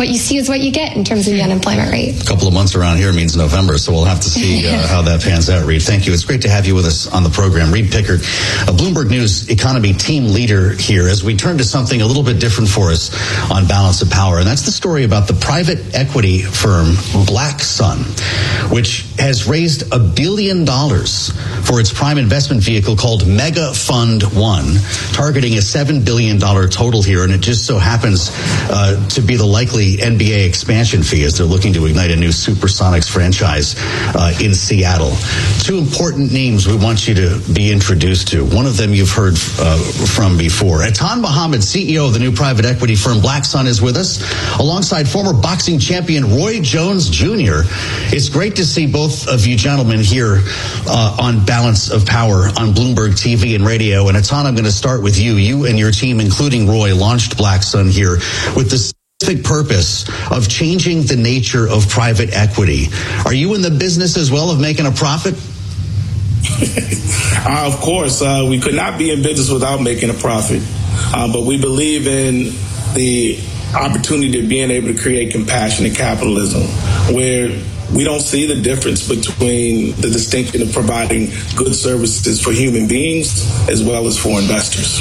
what you see is what you get in terms of the unemployment rate. A couple of months around here means November, so we'll have to see how that pans out, Reed. Thank you. It's great to have you with us on the program. Reed Pickard, a Bloomberg News economy team leader here, as we turn to something a little bit different for us on Balance of Power, and that's the story about the private equity firm Blacksun, which has raised $1 billion for its prime investment vehicle called Mega Fund One, targeting a $7 billion total here, and it just so happens to be the likely NBA expansion fee as they're looking to ignite a new Supersonics franchise in Seattle. Two important names we want you to be introduced to. One of them you've heard from before. Atan Mohammed, CEO of the new private equity firm Blacksun, is with us, alongside former boxing champion Roy Jones Jr. It's great to see both of you gentlemen here on Balance of Power on Bloomberg TV and radio. And Atan, I'm going to start with you. You and your team, including Roy, launched Blacksun here with the specific purpose of changing the nature of private equity. Are you in the business as well of making a profit? Of course, we could not be in business without making a profit. But we believe in the opportunity of being able to create compassionate capitalism, where we don't see the difference between the distinction of providing good services for human beings as well as for investors.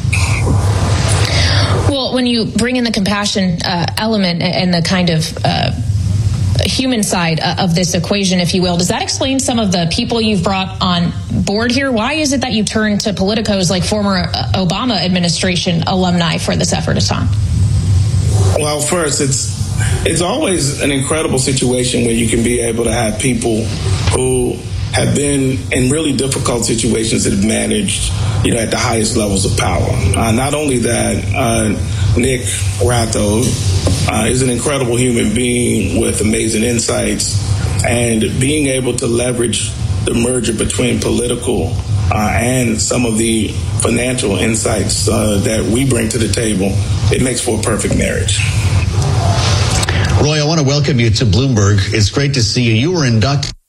Well, when you bring in the compassion element and the kind of human side of this equation, if you will, does that explain some of the people you've brought on board here? Why is it that you turn to politicos like former Obama administration alumni for this effort, Atan? Well, first, it's always an incredible situation where you can be able to have people who have been in really difficult situations that have managed, at the highest levels of power. Not only that, Nick Ratho is an incredible human being with amazing insights, and being able to leverage the merger between political and some of the financial insights that we bring to the table, it makes for a perfect marriage. Roy, I want to welcome you to Bloomberg. It's great to see you. You were inducted